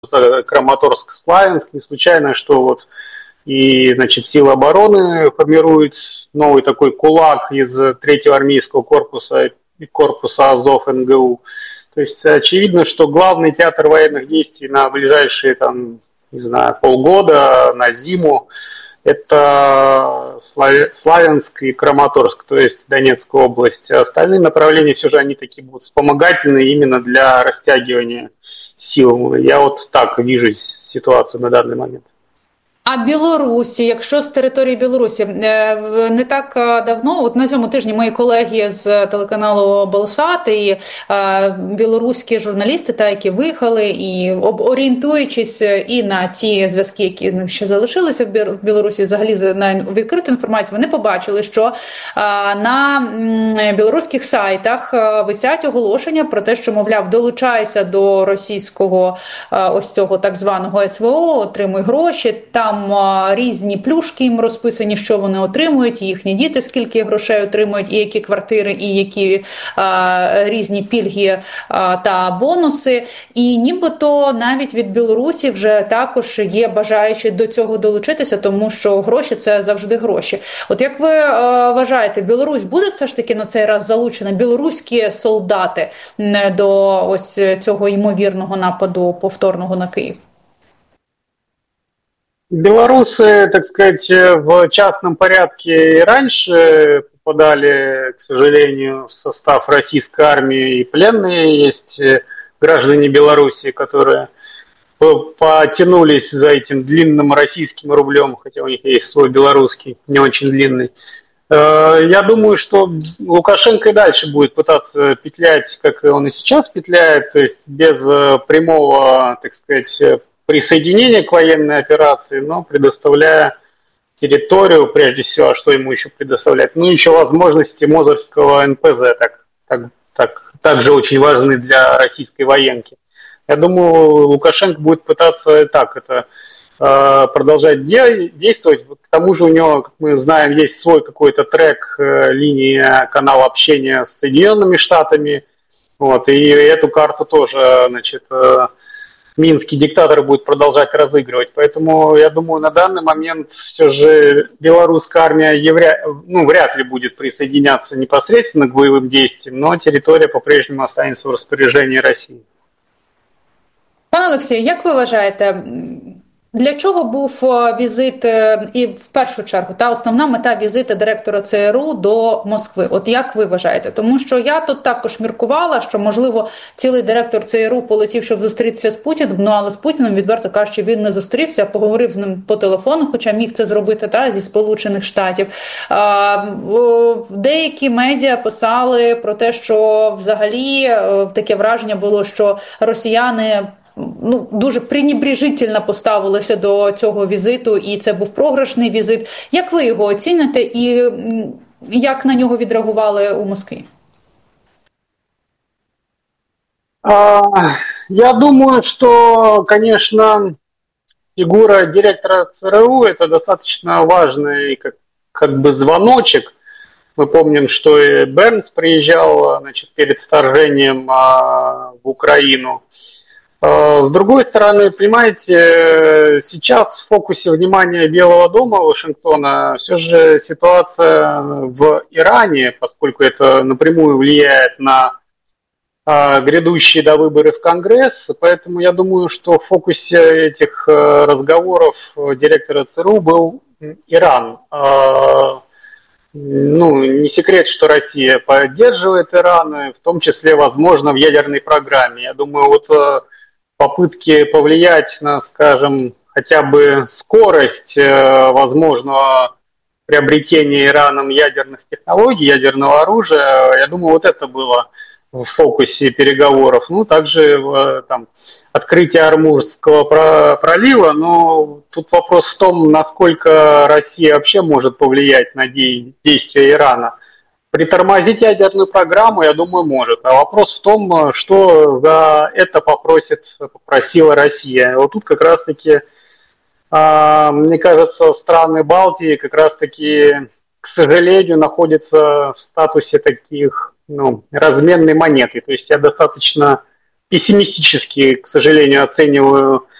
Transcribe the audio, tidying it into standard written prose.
Краматорск-Славянск. Не случайно, что вот и, значит, силы обороны формируют новый такой кулак из третьего армейского корпуса и корпуса Азов НГУ. То есть очевидно, что главный театр военных действий на ближайшие, там, не знаю, полгода, на зиму, это Славянск и Краматорск, то есть Донецкая область. Остальные направления все же они такие будут вспомогательные именно для растягивания сил. Я вот так вижу ситуацию на данный момент. А Білорусі, якщо з території Білорусі, не так давно, от на цьому тижні мої колеги з телеканалу Белсат і білоруські журналісти, які виїхали, і орієнтуючись і на ті зв'язки, які ще залишилися в Білорусі, взагалі на відкриту інформацію, вони побачили, що на білоруських сайтах висять оголошення про те, що, мовляв, долучайся до російського ось цього так званого СВО, отримуй гроші, там різні плюшки їм розписані, що вони отримують, їхні діти скільки грошей отримують, і які квартири, і які різні пільги та бонуси. І нібито навіть від Білорусі вже також є бажаючі до цього долучитися, тому що гроші – це завжди гроші. От як ви вважаєте, Білорусь буде все ж таки на цей раз залучена, білоруські солдати до ось цього ймовірного нападу повторного на Київ? Белорусы, так сказать, в частном порядке и раньше попадали, к сожалению, в состав российской армии, и пленные есть граждане Беларуси, которые потянулись за этим длинным российским рублем, хотя у них есть свой белорусский, не очень длинный. Я думаю, что Лукашенко и дальше будет пытаться петлять, как он и сейчас петляет, то есть без прямого, так сказать, присоединения к военной операции, но предоставляя территорию, прежде всего, а что ему еще предоставлять, ну, еще возможности Мозырского НПЗ, также очень важны для российской военки. Я думаю, Лукашенко будет пытаться так это продолжать действовать. К тому же у него, как мы знаем, есть свой какой-то трек, линия канала общения с Соединенными Штатами. Вот, и эту карту тоже, значит, минский диктатор будет продолжать разыгрывать. Поэтому, я думаю, на данный момент все же белорусская армия вряд ли будет присоединяться непосредственно к боевым действиям, но территория по-прежнему останется в распоряжении России. Пане Олексію, як ви вважаєте, для чого був візит, і в першу чергу, основна мета візиту директора ЦРУ до Москви? От як ви вважаєте? Тому що я тут також міркувала, що, можливо, цілий директор ЦРУ полетів, щоб зустрітися з Путіним, але з Путіним, відверто кажучи, він не зустрівся, поговорив з ним по телефону, хоча міг це зробити зі Сполучених Штатів. Деякі медіа писали про те, що взагалі таке враження було, що росіяни дуже пренебрежительно поставилися до цього візиту, і це був програшний візит. Як ви його оціните і як на нього відреагували у Москві? Я думаю, что, конечно, фигура директора ЦРУ – это достаточно важный как бы звоночек. Мы помним, что и Бернс приезжал, значит, перед вторжением в Украину. С другой стороны, понимаете, сейчас в фокусе внимания Белого дома Вашингтона все же ситуация в Иране, поскольку это напрямую влияет на грядущие выборы в Конгресс. Поэтому я думаю, что в фокусе этих разговоров директора ЦРУ был Иран. Не секрет, что Россия поддерживает Иран, в том числе, возможно, в ядерной программе. Я думаю, вот попытки повлиять на, скажем, хотя бы скорость возможного приобретения Ираном ядерных технологий, ядерного оружия, я думаю, вот это было в фокусе переговоров. Также открытие Ормузского пролива, но тут вопрос в том, насколько Россия вообще может повлиять на действия Ирана. Притормозить ядерную программу, я думаю, может. А вопрос в том, что за это попросила Россия. Вот тут как раз-таки, мне кажется, страны Балтии как раз-таки, к сожалению, находятся в статусе таких, разменной монеты. То есть я достаточно пессимистически, к сожалению, оцениваю